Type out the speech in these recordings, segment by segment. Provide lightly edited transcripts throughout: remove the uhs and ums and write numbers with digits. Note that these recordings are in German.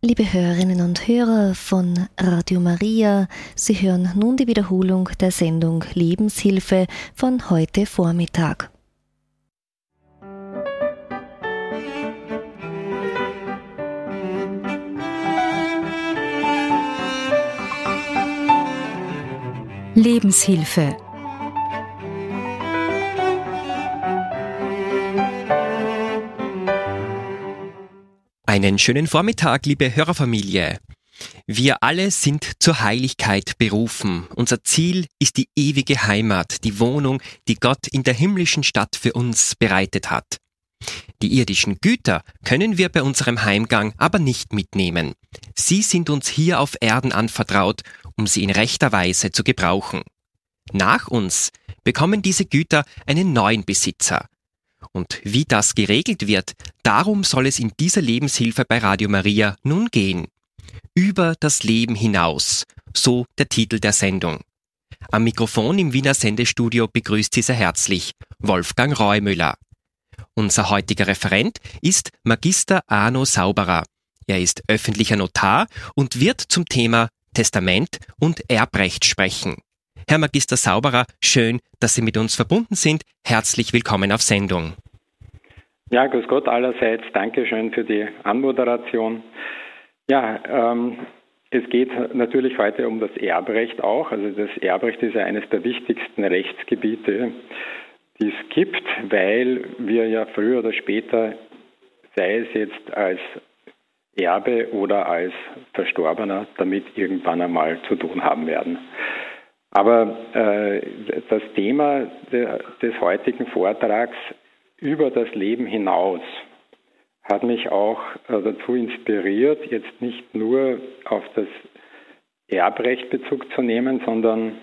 Liebe Hörerinnen und Hörer von Radio Maria, Sie hören nun die Wiederholung der Sendung Lebenshilfe von heute Vormittag. Lebenshilfe. Einen schönen Vormittag, liebe Hörerfamilie. Wir alle sind zur Heiligkeit berufen. Unser Ziel ist die ewige Heimat, die Wohnung, die Gott in der himmlischen Stadt für uns bereitet hat. Die irdischen Güter können wir bei unserem Heimgang aber nicht mitnehmen. Sie sind uns hier auf Erden anvertraut, um sie in rechter Weise zu gebrauchen. Nach uns bekommen diese Güter einen neuen Besitzer. Und wie das geregelt wird, darum soll es in dieser Lebenshilfe bei Radio Maria nun gehen. Über das Leben hinaus, so der Titel der Sendung. Am Mikrofon im Wiener Sendestudio begrüßt Sie sehr herzlich Wolfgang Reumüller. Unser heutiger Referent ist Magister Arno Sauberer. Er ist öffentlicher Notar und wird zum Thema Testament und Erbrecht sprechen. Herr Magister Sauberer, schön, dass Sie mit uns verbunden sind. Herzlich willkommen auf Sendung. Ja, grüß Gott allerseits. Dankeschön für die Anmoderation. Ja, es geht natürlich heute um das Erbrecht auch. Also das Erbrecht ist ja eines der wichtigsten Rechtsgebiete, die es gibt, weil wir ja früher oder später, sei es jetzt als Erbe oder als Verstorbener, damit irgendwann einmal zu tun haben werden. Aber das Thema des heutigen Vortrags über das Leben hinaus hat mich auch dazu inspiriert, jetzt nicht nur auf das Erbrecht Bezug zu nehmen, sondern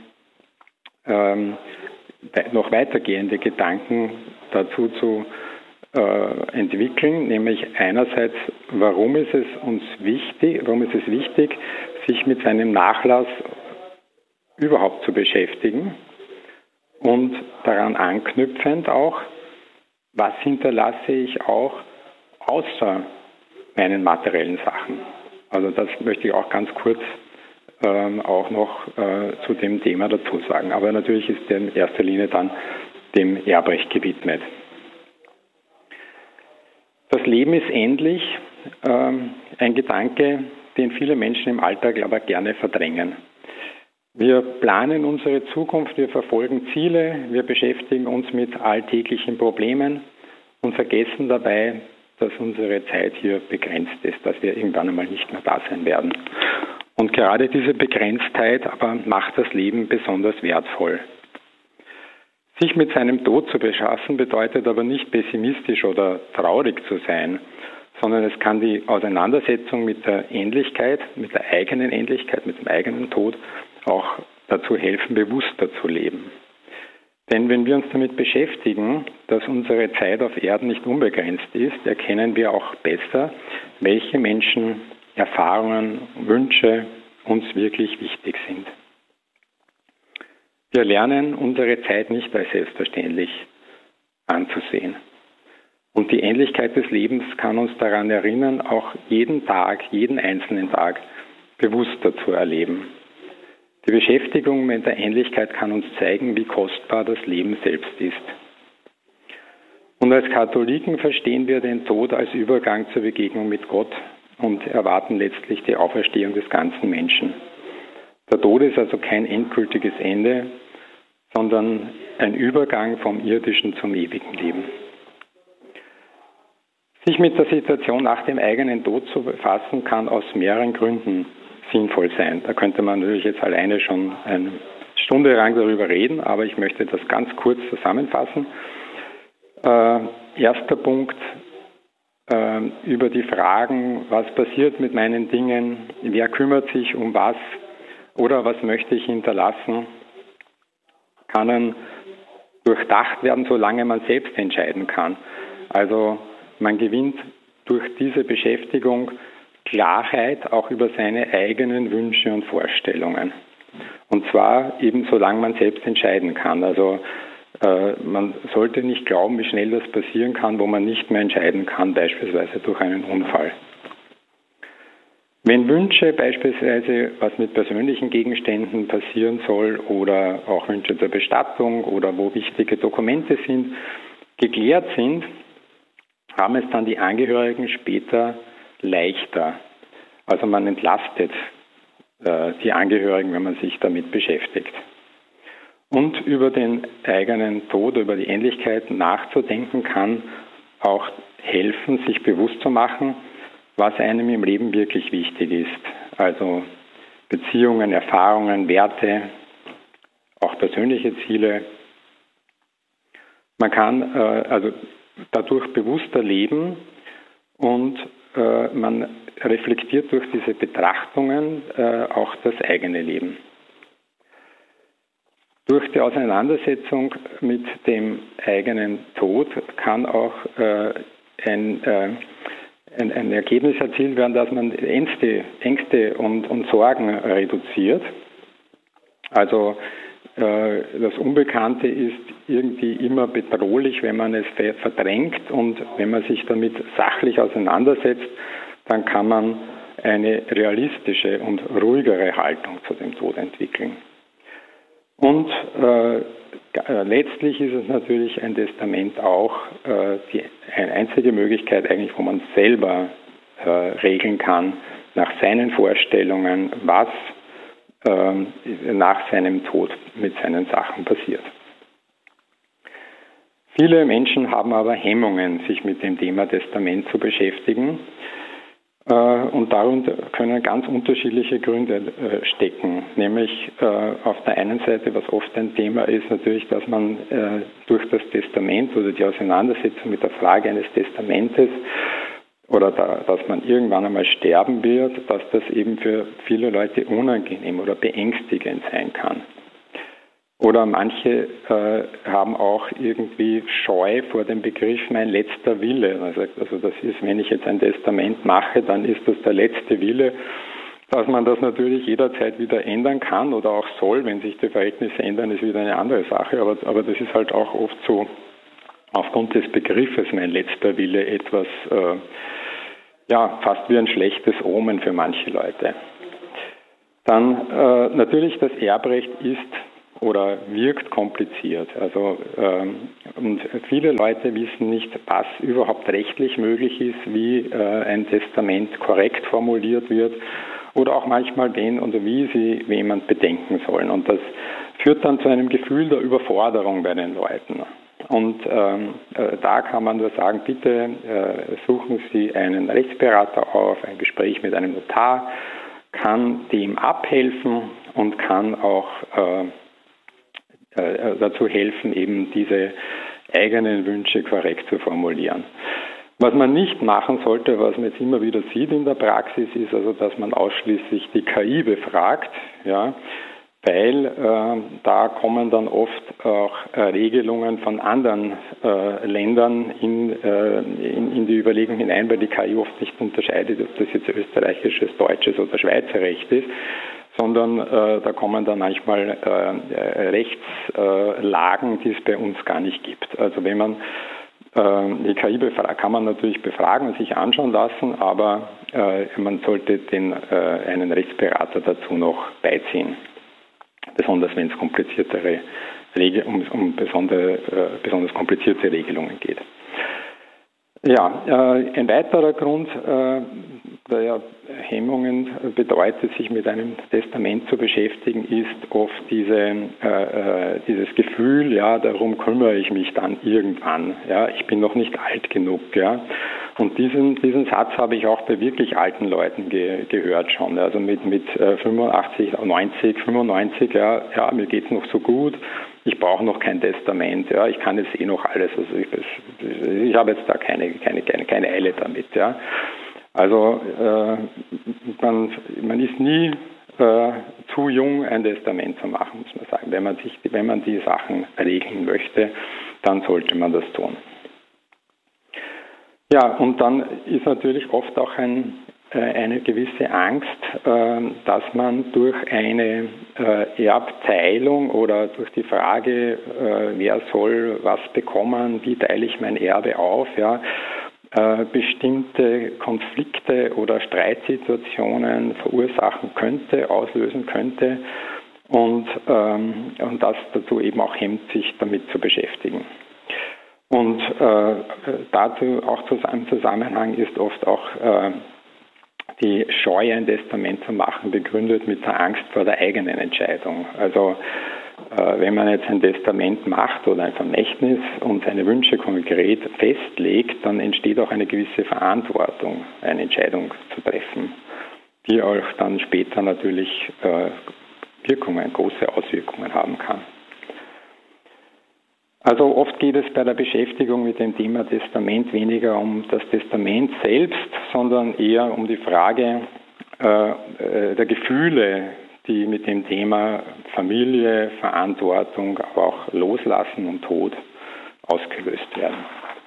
noch weitergehende Gedanken dazu zu entwickeln, nämlich einerseits, warum ist es wichtig, sich mit seinem Nachlass überhaupt zu beschäftigen und daran anknüpfend auch, was hinterlasse ich auch außer meinen materiellen Sachen. Also das möchte ich auch ganz kurz auch noch zu dem Thema dazu sagen. Aber natürlich ist der in erster Linie dann dem Erbrecht gewidmet. Das Leben ist endlich, ein Gedanke, den viele Menschen im Alltag aber gerne verdrängen. Wir planen unsere Zukunft, wir verfolgen Ziele, wir beschäftigen uns mit alltäglichen Problemen und vergessen dabei, dass unsere Zeit hier begrenzt ist, dass wir irgendwann einmal nicht mehr da sein werden. Und gerade diese Begrenztheit aber macht das Leben besonders wertvoll. Sich mit seinem Tod zu beschaffen bedeutet aber nicht pessimistisch oder traurig zu sein, sondern es kann die Auseinandersetzung mit der Endlichkeit, mit der eigenen Endlichkeit, mit dem eigenen Tod auch dazu helfen, bewusster zu leben. Denn wenn wir uns damit beschäftigen, dass unsere Zeit auf Erden nicht unbegrenzt ist, erkennen wir auch besser, welche Menschen, Erfahrungen, Wünsche uns wirklich wichtig sind. Wir lernen unsere Zeit nicht als selbstverständlich anzusehen. Und die Endlichkeit des Lebens kann uns daran erinnern, auch jeden Tag, jeden einzelnen Tag bewusster zu erleben. Die Beschäftigung mit der Ähnlichkeit kann uns zeigen, wie kostbar das Leben selbst ist. Und als Katholiken verstehen wir den Tod als Übergang zur Begegnung mit Gott und erwarten letztlich die Auferstehung des ganzen Menschen. Der Tod ist also kein endgültiges Ende, sondern ein Übergang vom irdischen zum ewigen Leben. Sich mit der Situation nach dem eigenen Tod zu befassen, kann aus mehreren Gründen sinnvoll sein. Da könnte man natürlich jetzt alleine schon eine Stunde lang darüber reden, aber ich möchte das ganz kurz zusammenfassen. Erster Punkt, über die Fragen, was passiert mit meinen Dingen, wer kümmert sich um was oder was möchte ich hinterlassen, kann durchdacht werden, solange man selbst entscheiden kann. Also man gewinnt durch diese Beschäftigung Klarheit auch über seine eigenen Wünsche und Vorstellungen. Und zwar eben solange man selbst entscheiden kann. Also man sollte nicht glauben, wie schnell das passieren kann, wo man nicht mehr entscheiden kann, beispielsweise durch einen Unfall. Wenn Wünsche beispielsweise, was mit persönlichen Gegenständen passieren soll oder auch Wünsche zur Bestattung oder wo wichtige Dokumente sind, geklärt sind, haben es dann die Angehörigen später leichter. Also man entlastet die Angehörigen, wenn man sich damit beschäftigt. Und über den eigenen Tod, über die Endlichkeit nachzudenken, kann auch helfen, sich bewusst zu machen, was einem im Leben wirklich wichtig ist. Also Beziehungen, Erfahrungen, Werte, auch persönliche Ziele. Man kann also dadurch bewusster leben und man reflektiert durch diese Betrachtungen auch das eigene Leben. Durch die Auseinandersetzung mit dem eigenen Tod kann auch ein Ergebnis erzielt werden, dass man Ängste und Sorgen reduziert. Also das Unbekannte ist irgendwie immer bedrohlich, wenn man es verdrängt, und wenn man sich damit sachlich auseinandersetzt, dann kann man eine realistische und ruhigere Haltung zu dem Tod entwickeln. Und letztlich ist es natürlich ein Testament auch eine einzige Möglichkeit eigentlich, wo man selber regeln kann, nach seinen Vorstellungen, was nach seinem Tod mit seinen Sachen passiert. Viele Menschen haben aber Hemmungen, sich mit dem Thema Testament zu beschäftigen. Und darunter können ganz unterschiedliche Gründe stecken. Nämlich auf der einen Seite, was oft ein Thema ist, natürlich, dass man durch das Testament oder die Auseinandersetzung mit der Frage eines Testamentes oder dass man irgendwann einmal sterben wird, dass das eben für viele Leute unangenehm oder beängstigend sein kann. Oder manche haben auch irgendwie Scheu vor dem Begriff mein letzter Wille. Also das ist, wenn ich jetzt ein Testament mache, dann ist das der letzte Wille. Dass man das natürlich jederzeit wieder ändern kann oder auch soll, wenn sich die Verhältnisse ändern, ist wieder eine andere Sache. Aber das ist halt auch oft so aufgrund des Begriffes mein letzter Wille etwas, fast wie ein schlechtes Omen für manche Leute. Dann natürlich das Erbrecht ist oder wirkt kompliziert. Also und viele Leute wissen nicht, was überhaupt rechtlich möglich ist, wie ein Testament korrekt formuliert wird oder auch manchmal wen oder wie sie jemand bedenken sollen. Und das führt dann zu einem Gefühl der Überforderung bei den Leuten. Und da kann man nur sagen, bitte suchen Sie einen Rechtsberater auf, ein Gespräch mit einem Notar kann dem abhelfen und kann auch dazu helfen, eben diese eigenen Wünsche korrekt zu formulieren. Was man nicht machen sollte, was man jetzt immer wieder sieht in der Praxis, ist also, dass man ausschließlich die KI befragt, ja, weil da kommen dann oft auch Regelungen von anderen Ländern in die Überlegung hinein, weil die KI oft nicht unterscheidet, ob das jetzt österreichisches, deutsches oder Schweizer Recht ist, sondern da kommen dann manchmal Rechtslagen, die es bei uns gar nicht gibt. Also wenn man die KI befragt, kann man natürlich befragen und sich anschauen lassen, aber man sollte einen Rechtsberater dazu noch beiziehen. Besonders wenn es um besonders komplizierte Regelungen geht. Ja, ein weiterer Grund, der Hemmungen bedeutet, sich mit einem Testament zu beschäftigen, ist oft dieses Gefühl, ja, darum kümmere ich mich dann irgendwann. Ja, ich bin noch nicht alt genug. Ja. Und diesen Satz habe ich auch bei wirklich alten Leuten gehört schon. Also mit 85, 90, 95, ja, mir geht's noch so gut. Ich brauche noch kein Testament, ja, ich kann jetzt noch alles, also ich habe jetzt da keine Eile damit, ja. Also man ist nie zu jung, ein Testament zu machen, muss man sagen. Wenn man die Sachen regeln möchte, dann sollte man das tun. Ja, und dann ist natürlich oft auch eine gewisse Angst, dass man durch eine Erbteilung oder durch die Frage, wer soll was bekommen, wie teile ich mein Erbe auf, ja, bestimmte Konflikte oder Streitsituationen verursachen könnte, auslösen könnte und das dazu eben auch hemmt, sich damit zu beschäftigen. Und dazu auch im Zusammenhang ist oft auch die Scheu, ein Testament zu machen, begründet mit der Angst vor der eigenen Entscheidung. Also wenn man jetzt ein Testament macht oder ein Vermächtnis und seine Wünsche konkret festlegt, dann entsteht auch eine gewisse Verantwortung, eine Entscheidung zu treffen, die auch dann später natürlich große Auswirkungen haben kann. Also oft geht es bei der Beschäftigung mit dem Thema Testament weniger um das Testament selbst, sondern eher um die Frage der Gefühle, die mit dem Thema Familie, Verantwortung, aber auch Loslassen und Tod ausgelöst werden.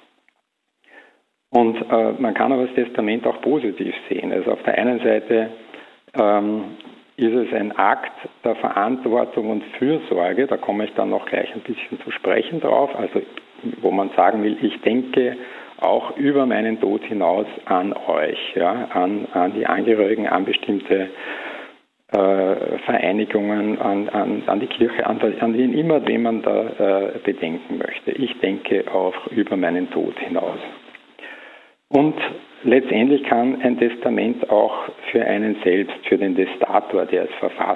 Und man kann aber das Testament auch positiv sehen. Also auf der einen Seite ist es ein Akt der Verantwortung und Fürsorge, da komme ich dann noch gleich ein bisschen zu sprechen drauf, also wo man sagen will, ich denke auch über meinen Tod hinaus an euch, ja, an die Angehörigen, an bestimmte Vereinigungen, an die Kirche, an wen immer, wen man da bedenken möchte. Ich denke auch über meinen Tod hinaus. Und letztendlich kann ein Testament auch für einen selbst, für den Testator, der es verfasst,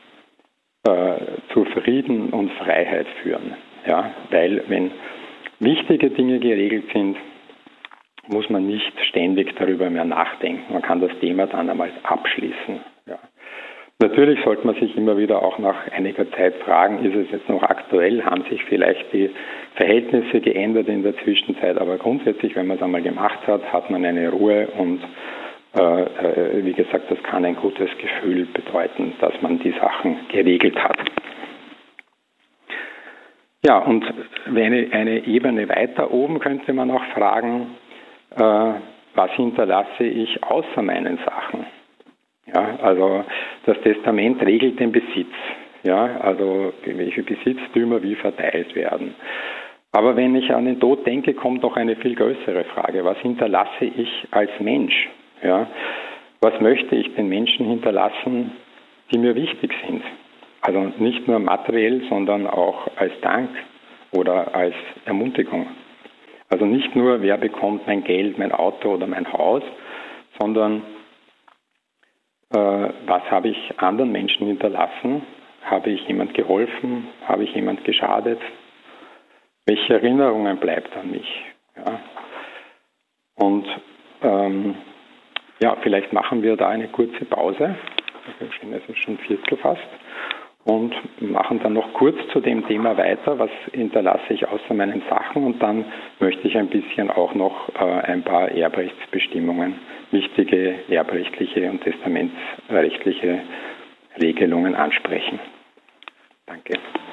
zu Frieden und Freiheit führen. Ja? Weil wenn wichtige Dinge geregelt sind, muss man nicht ständig darüber mehr nachdenken. Man kann das Thema dann einmal abschließen. Ja. Natürlich sollte man sich immer wieder auch nach einiger Zeit fragen, ist es jetzt noch aktuell, haben sich vielleicht die Verhältnisse geändert in der Zwischenzeit, aber grundsätzlich, wenn man es einmal gemacht hat, hat man eine Ruhe und wie gesagt, das kann ein gutes Gefühl bedeuten, dass man die Sachen geregelt hat. Ja, und eine Ebene weiter oben könnte man auch fragen, was hinterlasse ich außer meinen Sachen? Ja, also das Testament regelt den Besitz, ja, also welche Besitztümer wie verteilt werden. Aber wenn ich an den Tod denke, kommt noch eine viel größere Frage. Was hinterlasse ich als Mensch? Ja? Was möchte ich den Menschen hinterlassen, die mir wichtig sind? Also nicht nur materiell, sondern auch als Dank oder als Ermutigung. Also nicht nur, wer bekommt mein Geld, mein Auto oder mein Haus, sondern was habe ich anderen Menschen hinterlassen? Habe ich jemand geholfen? Habe ich jemand geschadet? Welche Erinnerungen bleibt an mich? Ja. Und vielleicht machen wir da eine kurze Pause. Es ist schon Viertel fast. Und machen dann noch kurz zu dem Thema weiter, was hinterlasse ich außer meinen Sachen. Und dann möchte ich ein bisschen auch noch ein paar Erbrechtsbestimmungen, wichtige erbrechtliche und testamentsrechtliche Regelungen ansprechen. Danke.